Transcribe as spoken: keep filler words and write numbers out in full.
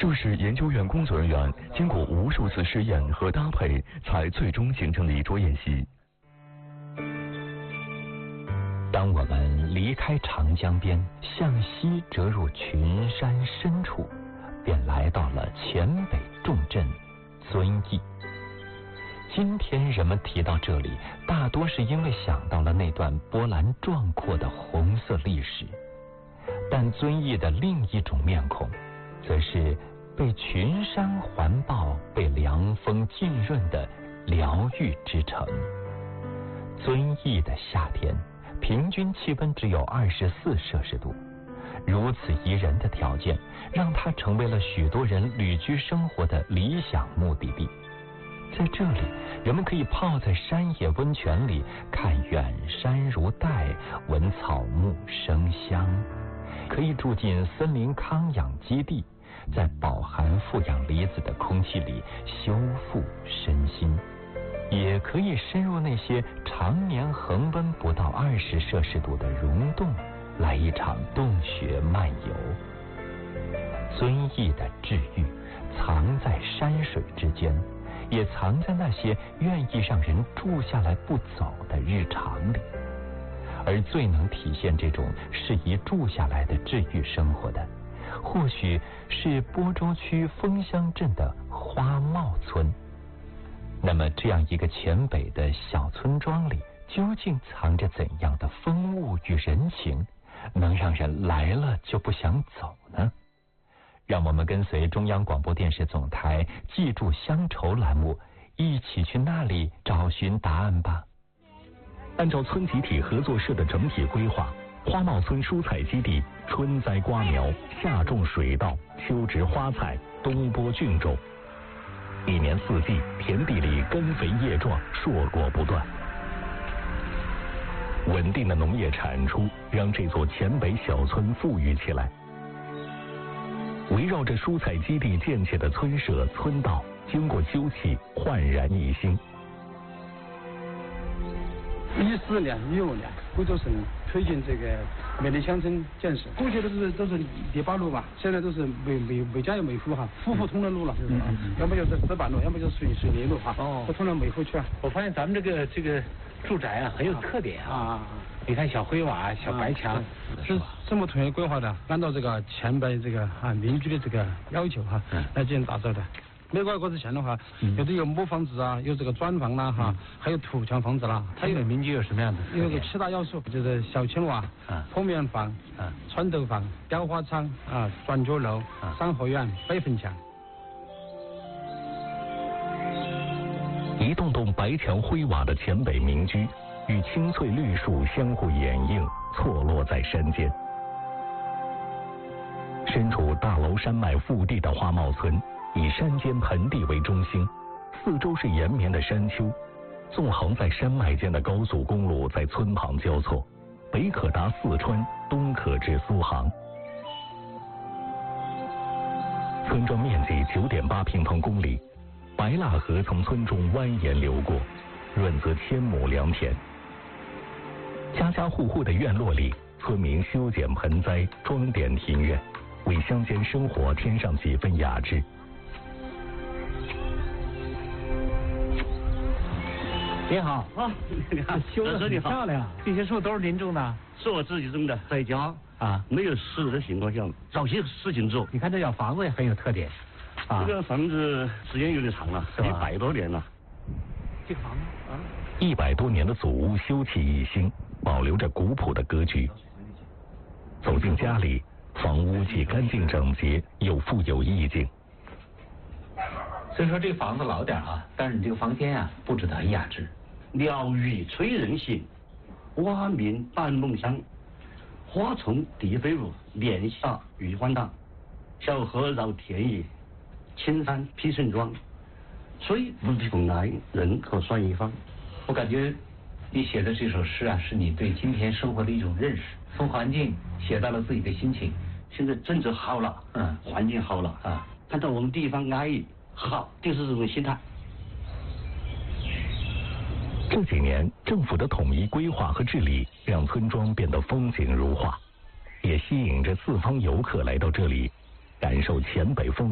这是研究院工作人员经过无数次试验和搭配，才最终形成的一桌宴席。 当我们离开长江边，向西折入群山深处，便来到了黔北重镇遵义。今天人们提到这里，大多是因为想到了那段波澜壮阔的红色历史，但遵义的另一种面孔，则是被群山环抱、被凉风浸润的疗愈之城。遵义的夏天，平均气温只有二十四摄氏度，如此宜人的条件，让它成为了许多人旅居生活的理想目的地。在这里，人们可以泡在山野温泉里，看远山如带，闻草木生香；可以住进森林康养基地，在饱含负氧离子的空气里修复身心；也可以深入那些常年恒温不到二十摄氏度的溶洞，来一场洞穴漫游。遵义的治愈藏在山水之间，也藏在那些愿意让人住下来不走的日常里。而最能体现这种适宜住下来的治愈生活的，或许是播州区枫乡镇的花帽村。那么这样一个黔北的小村庄里，究竟藏着怎样的风物与人情，能让人来了就不想走呢？让我们跟随中央广播电视总台记住乡愁栏目，一起去那里找寻答案吧。 按照村集体合作社的整体规划，花帽村蔬菜基地春栽瓜苗，夏种水稻，秋植花菜，冬播菌种，一年四季田地里根肥叶壮，硕果不断。稳定的农业产出让这座黔北小村富裕起来。围绕着蔬菜基地建起的村舍村道，经过修葺，焕然一新。 一四年、一五年，贵州省推进这个美丽乡村建设，过去都是都是泥巴路嘛，现在都是每每每家有每户哈，户户通的路了，嗯嗯嗯，要么就是石板路，要么就是水水泥路哈，哦，都通到每户去啊。 我发现咱们这个这个住宅啊很有特点啊，啊你看小灰瓦、小白墙， 是生活统一规划的，按照这个黔北这个啊民居的这个要求哈，嗯，来进行打造的。没盖过之前的话，嗯、有的有木房子啊，有这个砖房啦哈，嗯、还有土墙房子啦。 它有民居有什么样的？ 有个七大要素，就是小青瓦、啊、铺面房、啊、穿斗房、雕花窗啊、转角楼、啊、三合院、北粉墙。 一栋栋白墙灰瓦的黔北民居，与青翠绿树相互掩映，错落在山间。身处大娄山脉腹地的花帽村，以山间盆地为中心，四周是延绵的山丘，纵横在山脉间的高速公路在村旁交错，北可达四川，东可至苏杭。村庄面积九点八平方公里，白蜡河从村中蜿蜒流过，润泽千亩良田。家家户户的院落里，村民修剪盆栽，装点庭院，为乡间生活添上几分雅致。 你好啊，你看修得很漂亮，这些树都是您种的？ 是我自己种的，在家啊没有事的情况下找些事情做。 你看这小房子也很有特点， 啊，这个房子时间有点长了，一百多年了。 这个房子啊， 一百多年的祖屋修葺一新，保留着古朴的格局。走进家里，房屋既干净整洁，又富有意境。 虽说这个房子老点啊，但是你这个房间啊布置得很雅致。 鸟语催人醒，蛙鸣伴梦乡，花丛蝶飞舞，年下雨欢荡，小河绕田野，青山披盛装，虽无凭来，人可算一方。 我感觉你写的这首诗啊，是你对今天生活的一种认识，从环境写到了自己的心情。 现在政策好了，嗯，环境好了啊，看到我们地方安逸好，就是这种心态。 这几年，政府的统一规划和治理，让村庄变得风景如画，也吸引着四方游客来到这里，感受黔北风。